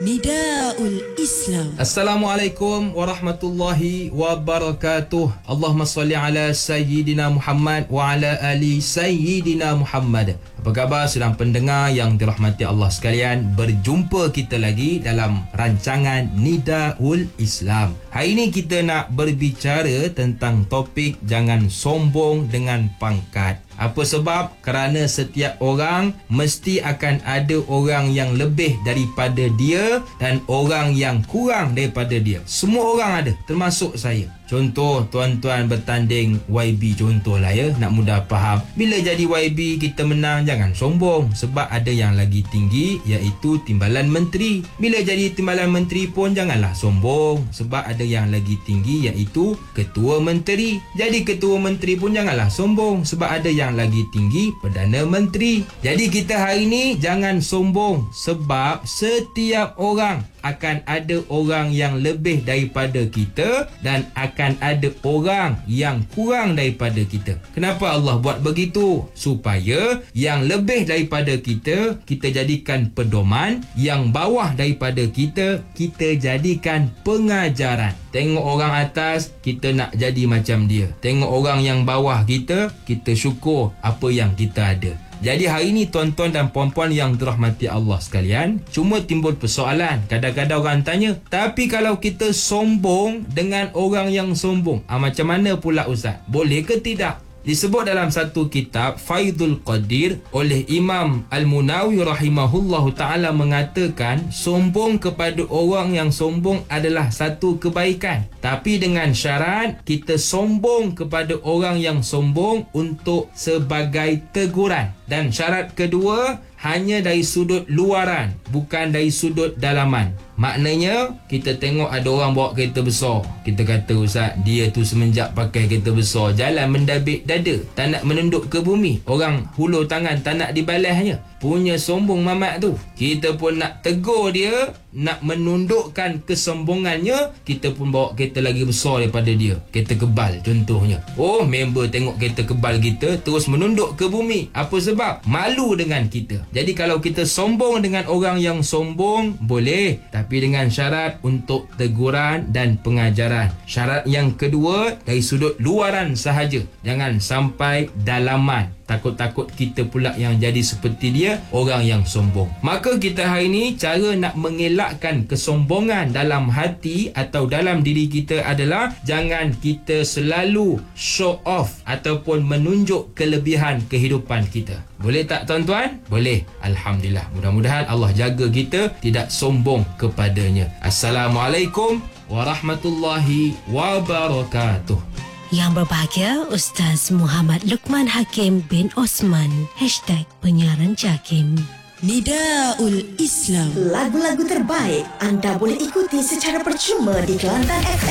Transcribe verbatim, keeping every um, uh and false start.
Nidaul Islam. Assalamualaikum warahmatullahi wabarakatuh. Allahumma salli ala Sayyidina Muhammad wa ala ali Sayyidina Muhammad. Apa khabar sedang pendengar yang dirahmati Allah sekalian? Berjumpa kita lagi dalam rancangan Nidaul Islam. Hari ini kita nak berbicara tentang topik jangan sombong dengan pangkat. Apa sebab? Kerana setiap orang mesti akan ada orang yang lebih daripada dia dan orang yang kurang daripada dia. Semua orang ada, termasuk saya. Contoh, tuan-tuan bertanding Y B contohlah ya, nak mudah faham. Bila jadi Y B kita menang, jangan sombong. Sebab ada yang lagi tinggi, iaitu timbalan menteri. Bila jadi timbalan menteri pun janganlah sombong. Sebab ada yang lagi tinggi, iaitu ketua menteri. Jadi ketua menteri pun janganlah sombong. Sebab ada yang lagi tinggi, Perdana Menteri. Jadi kita hari ni jangan sombong. Sebab setiap orang akan ada orang yang lebih daripada kita dan akan ada orang yang kurang daripada kita. Kenapa Allah buat begitu? Supaya yang lebih daripada kita, kita jadikan pedoman. Yang bawah daripada kita, kita jadikan pengajaran. Tengok orang atas, kita nak jadi macam dia. Tengok orang yang bawah kita, kita syukur apa yang kita ada. Jadi hari ini tuan-tuan dan puan-puan yang dirahmati Allah sekalian, cuma timbul persoalan. Kadang-kadang orang tanya, tapi kalau kita sombong dengan orang yang sombong, ah, macam mana pula Ustaz? Boleh ke tidak? Disebut dalam satu kitab Faidul Qadir oleh Imam Al-Munawi rahimahullahu ta'ala mengatakan, sombong kepada orang yang sombong adalah satu kebaikan. Tapi dengan syarat kita sombong kepada orang yang sombong untuk sebagai teguran. Dan syarat kedua, hanya dari sudut luaran, bukan dari sudut dalaman. Maknanya, kita tengok ada orang bawa kereta besar. Kita kata, Ustaz, dia tu semenjak pakai kereta besar, jalan mendabik dada, tak nak menunduk ke bumi. Orang hulur tangan, tak nak dibalasnya. Punya sombong mamat tu. Kita pun nak tegur dia, nak menundukkan kesombongannya, kita pun bawa kereta lagi besar daripada dia. Kereta kebal contohnya. Oh, member tengok kereta kebal kita, terus menunduk ke bumi. Apa sebab? Malu dengan kita. Jadi kalau kita sombong dengan orang yang sombong, boleh. Tapi dengan syarat untuk teguran dan pengajaran. Syarat yang kedua, dari sudut luaran sahaja. Jangan sampai dalaman. Takut-takut kita pula yang jadi seperti dia, orang yang sombong. Maka kita hari ini, cara nak mengelakkan kesombongan dalam hati atau dalam diri kita adalah jangan kita selalu show off ataupun menunjuk kelebihan kehidupan kita. Boleh tak tuan-tuan? Boleh. Alhamdulillah. Mudah-mudahan Allah jaga kita tidak sombong kepadanya. Assalamualaikum warahmatullahi wabarakatuh. Yang berbahagia Ustaz Muhammad Luqman Hakim bin Osman. Hashtag Penyiaran Jakim. Nidaul Islam. Lagu-lagu terbaik anda boleh ikuti secara percuma di Kelantan F M.